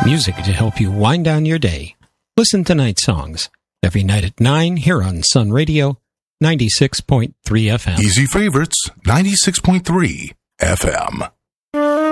music to help you wind down your day. Listen to Night Songs every night at 9 here on Sun Radio 96.3 FM. Easy Favorites, 96.3 FM.